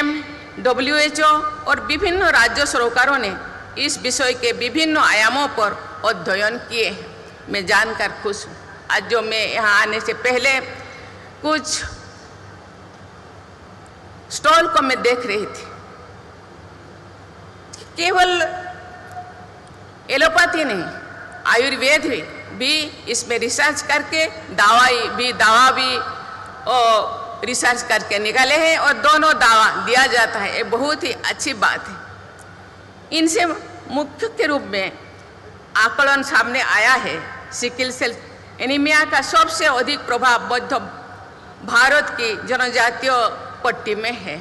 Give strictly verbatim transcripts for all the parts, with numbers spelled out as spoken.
M, W H O और विभिन्न राज्य सरकारों ने इस विषय के विभिन्न आयामों पर अध्ययन किए हैं। मैं जानकर खुश हूँ। आज जो मैं यहाँ आने से पहले कुछ स्टॉल को मैं देख रही थी, केवल एलोपैथी नहीं, आयुर्वेद भी, भी इसमें रिसर्च करके दवाई भी दवा भी और रिसर्च करके निकाले हैं और दोनों दवा दिया जाता है। ये बहुत ही अच्छी बात है। इनसे मुख्य के रूप में आकलन सामने आया है। सिकल सेल एनीमिया का सबसे अधिक प्रभाव मध्य भारत की जनजातीय पट्टी में है।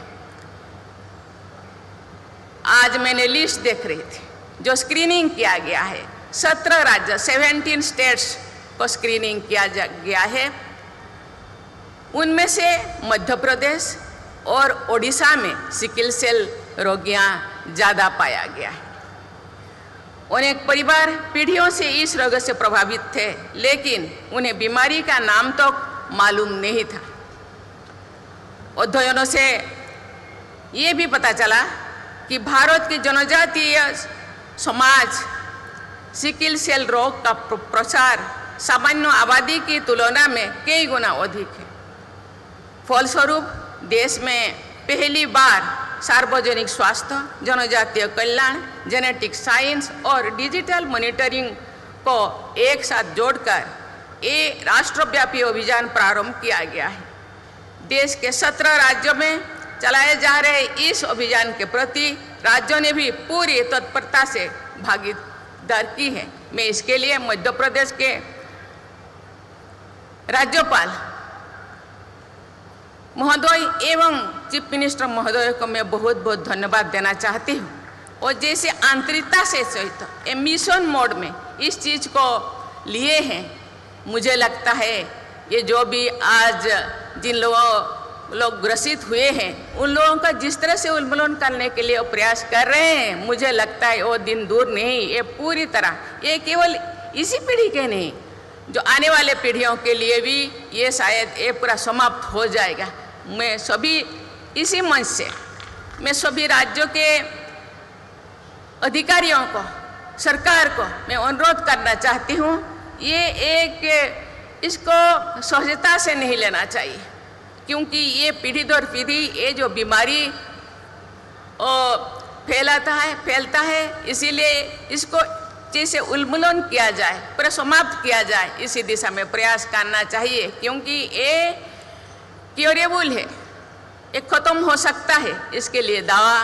आज मैंने लिस्ट देख रही थी जो स्क्रीनिंग किया गया है। सत्रह राज्य सेवेंटीन स्टेट्स को स्क्रीनिंग किया गया है। उनमें से मध्य प्रदेश और ओडिशा में सिकल सेल रोगियां ज़्यादा पाया गया है। अनेक परिवार पीढ़ियों से इस रोग से प्रभावित थे, लेकिन उन्हें बीमारी का नाम तो मालूम नहीं था। अध्ययनों से ये भी पता चला कि भारत की जनजातीय समाज सिकल सेल रोग का प्रसार सामान्य आबादी की तुलना में कई गुना अधिक है। फलस्वरूप देश में पहली बार सार्वजनिक स्वास्थ्य, जनजातीय कल्याण, जेनेटिक साइंस और डिजिटल मॉनिटरिंग को एक साथ जोड़कर ये राष्ट्रव्यापी अभियान प्रारंभ किया गया है। देश के सत्रह राज्यों में चलाए जा रहे इस अभियान के प्रति राज्यों ने भी पूरी तत्परता से भागीदारी की है। मैं इसके लिए मध्य प्रदेश के राज्यपाल महोदय एवं चीफ मिनिस्टर महोदय को मैं बहुत बहुत धन्यवाद देना चाहती हूँ। और जैसे आंतरिकता से सहित ए मिशन मोड में इस चीज़ को लिए हैं, मुझे लगता है ये जो भी आज जिन लोगों लोग ग्रसित हुए हैं उन लोगों का जिस तरह से उन्मूलन करने के लिए प्रयास कर रहे हैं, मुझे लगता है वो दिन दूर नहीं। ये पूरी तरह, ये केवल इसी पीढ़ी के नहीं, जो आने वाले पीढ़ियों के लिए भी ये शायद ये पूरा समाप्त हो जाएगा। मैं सभी इसी मंच से मैं सभी राज्यों के अधिकारियों को, सरकार को मैं अनुरोध करना चाहती हूँ, ये एक इसको सहजता से नहीं लेना चाहिए, क्योंकि ये पीढ़ी दर पीढ़ी ये जो बीमारी फैलाता है फैलता है इसीलिए इसको जैसे उन्मूलन किया जाए, पूरा समाप्त किया जाए, इसी दिशा में प्रयास करना चाहिए। क्योंकि ये क्योरेबल है, ये खत्म हो सकता है, इसके लिए दवा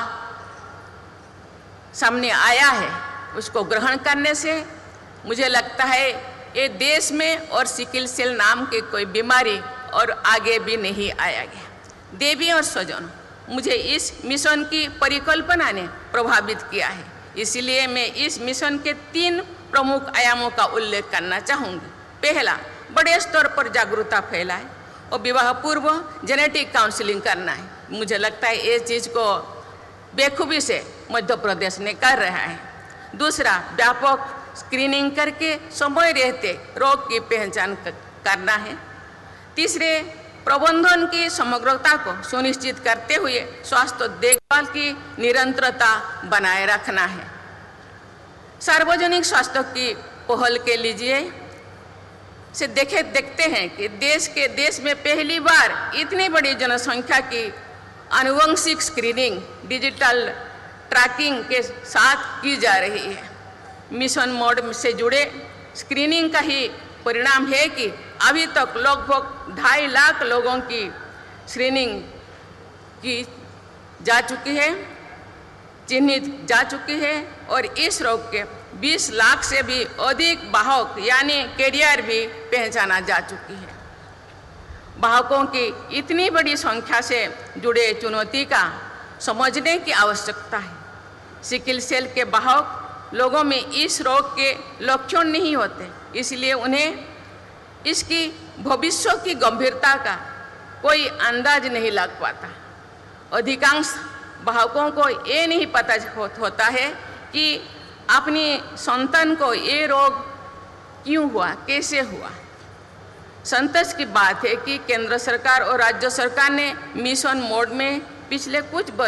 सामने आया है। उसको ग्रहण करने से मुझे लगता है ये देश में और सिकल सेल नाम की कोई बीमारी और आगे भी नहीं आएगी। देवी और स्वजन, मुझे इस मिशन की परिकल्पना ने प्रभावित किया है, इसलिए मैं इस मिशन के तीन प्रमुख आयामों का उल्लेख करना चाहूँगी। पहला, बड़े स्तर पर जागरूकता फैलाए और विवाह पूर्व जेनेटिक काउंसलिंग करना है। मुझे लगता है ये चीज़ को बेखूबी से मध्य प्रदेश ने कर रहा है। दूसरा, व्यापक स्क्रीनिंग करके समय रहते रोग की पहचान करना है। तीसरे, प्रबंधन की समग्रता को सुनिश्चित करते हुए स्वास्थ्य देखभाल की निरंतरता बनाए रखना है। सार्वजनिक स्वास्थ्य की पहल के लीजिए से देखे देखते हैं कि देश के देश में पहली बार इतनी बड़ी जनसंख्या की आनुवंशिक स्क्रीनिंग डिजिटल ट्रैकिंग के साथ की जा रही है। मिशन मोड से जुड़े स्क्रीनिंग का ही परिणाम है कि अभी तक लगभग ढाई लाख लोगों की स्क्रीनिंग की जा चुकी है, चिन्हित जा चुकी है और इस रोग के बीस लाख से भी अधिक वाहक यानी कैरियर भी पहचाना जा चुकी है। वाहकों की इतनी बड़ी संख्या से जुड़े चुनौती का समझने की आवश्यकता है। सिकल सेल के वाहक लोगों में इस रोग के लक्षण नहीं होते, इसलिए उन्हें इसकी भविष्य की गंभीरता का कोई अंदाज नहीं लग पाता। अधिकांश वाहकों को ये नहीं पता होता है कि अपनी संतान को ये रोग क्यों हुआ, कैसे हुआ। संतोष की बात है कि केंद्र सरकार और राज्य सरकार ने मिशन मोड में पिछले कुछ